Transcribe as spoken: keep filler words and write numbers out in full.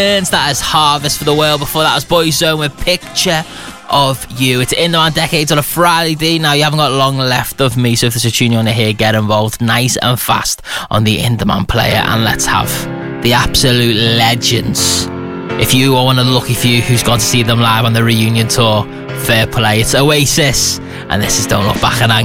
That is Harvest for the World. Before that was Boyzone with Picture of You. It's In Demand Decades on a Friday. Now, you haven't got long left of me, so if there's a tune you want to hear, get involved nice and fast on the In Demand player, and let's have the absolute legends. If you are one of the lucky few who's gone to see them live on the reunion tour, fair play. It's Oasis, and this is Don't Look Back in Anger.